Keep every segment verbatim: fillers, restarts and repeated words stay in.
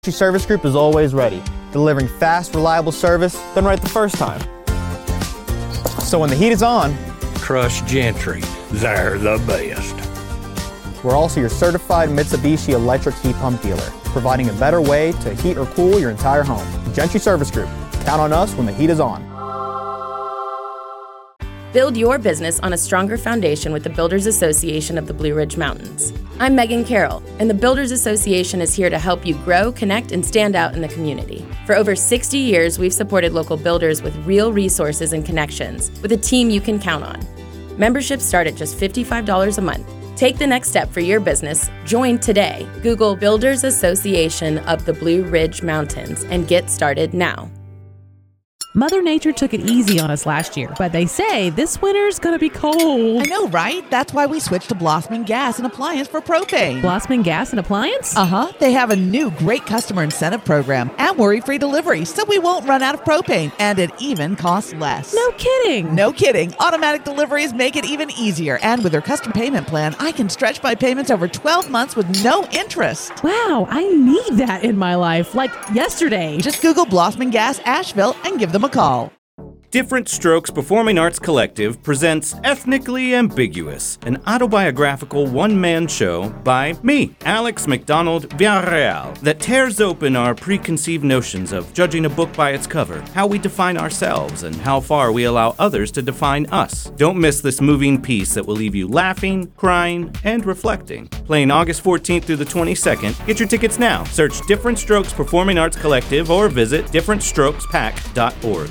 Service Group is always ready, delivering fast, reliable service done right the first time. So when the heat is on, trust Gentry. They're the best. We're also your certified Mitsubishi electric heat pump dealer, providing a better way to heat or cool your entire home. Gentry Service Group. Count on us when the heat is on. Build your business on a stronger foundation with the Builders Association of the Blue Ridge Mountains. I'm Megan Carroll, and the Builders Association is here to help you grow, connect, and stand out in the community. For over sixty years, we've supported local builders with real resources and connections, with a team you can count on. Memberships start at just fifty-five dollars a month. Take the next step for your business. Join today. Google Builders Association of the Blue Ridge Mountains and get started now. Mother Nature took it easy on us last year, but they say this winter's gonna be cold. I know, right? That's why we switched to Blossman Gas and Appliance for propane. Blossman Gas and Appliance? Uh-huh. They have a new great customer incentive program and worry-free delivery, so we won't run out of propane, and it even costs less. No kidding. No kidding. Automatic deliveries make it even easier, and with their custom payment plan, I can stretch my payments over twelve months with no interest. Wow, I need that in my life, like yesterday. Just Google Blossman Gas Asheville and give them a call. Different Strokes Performing Arts Collective presents Ethnically Ambiguous, an autobiographical one-man show by me, Alex McDonald Villarreal, that tears open our preconceived notions of judging a book by its cover, how we define ourselves, and how far we allow others to define us. Don't miss this moving piece that will leave you laughing, crying, and reflecting. Playing August fourteenth through the twenty-second. Get your tickets now. Search Different Strokes Performing Arts Collective or visit different strokes pack dot org.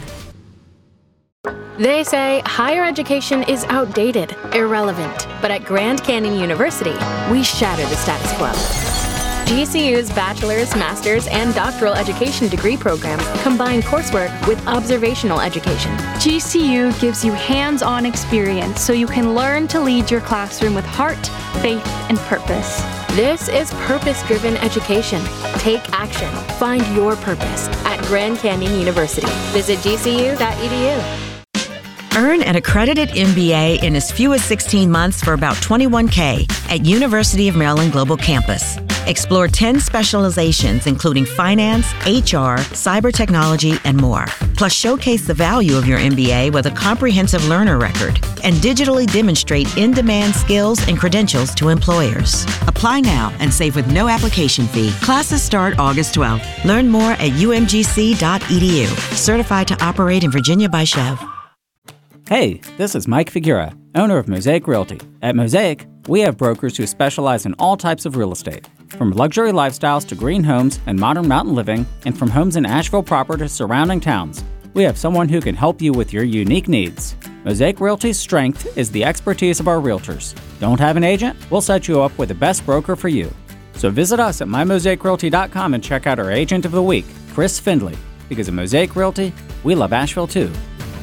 They say higher education is outdated, irrelevant, but at Grand Canyon University, we shatter the status quo. G C U's bachelor's, master's, and doctoral education degree programs combine coursework with observational education. G C U gives you hands-on experience so you can learn to lead your classroom with heart, faith, and purpose. This is purpose-driven education. Take action. Find your purpose at Grand Canyon University. Visit g c u dot e d u. Earn an accredited M B A in as few as sixteen months for about twenty-one thousand dollars at University of Maryland Global Campus. Explore ten specializations, including finance, H R, cyber technology, and more. Plus, showcase the value of your M B A with a comprehensive learner record and digitally demonstrate in-demand skills and credentials to employers. Apply now and save with no application fee. Classes start August twelfth. Learn more at u m g c dot e d u. Certified to operate in Virginia by Chev. Hey, this is Mike Figura, owner of Mosaic Realty. At Mosaic, we have brokers who specialize in all types of real estate, from luxury lifestyles to green homes and modern mountain living, and from homes in Asheville proper to surrounding towns. We have someone who can help you with your unique needs. Mosaic Realty's strength is the expertise of our realtors. Don't have an agent? We'll set you up with the best broker for you. So visit us at my mosaic realty dot com and check out our agent of the week, Chris Findley. Because at Mosaic Realty, we love Asheville too.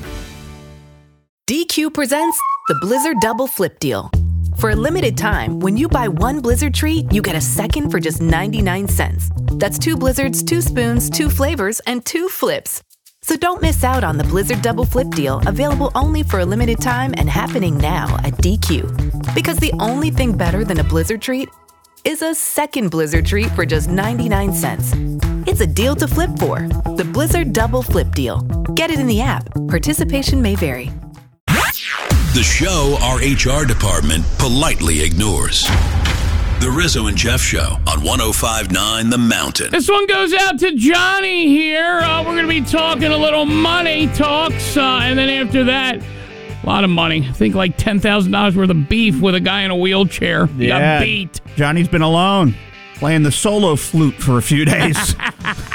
D Q presents the Blizzard Double Flip Deal. For a limited time, when you buy one Blizzard treat, you get a second for just ninety-nine cents. That's two Blizzards, two spoons, two flavors, and two flips. So don't miss out on the Blizzard Double Flip Deal, available only for a limited time and happening now at D Q. Because the only thing better than a Blizzard treat is a second Blizzard treat for just ninety-nine cents. It's a deal to flip for. The Blizzard Double Flip Deal. Get it in the app. Participation may vary. The show our H R department politely ignores. The Rizzo and Jeff Show on one oh five point nine The Mountain. This one goes out to Johnny here. Uh, we're going to be talking a little money talks, uh, and then after that, a lot of money. I think like ten thousand dollars worth of beef with a guy in a wheelchair. He yeah, got beat. Johnny's been alone, playing the solo flute for a few days.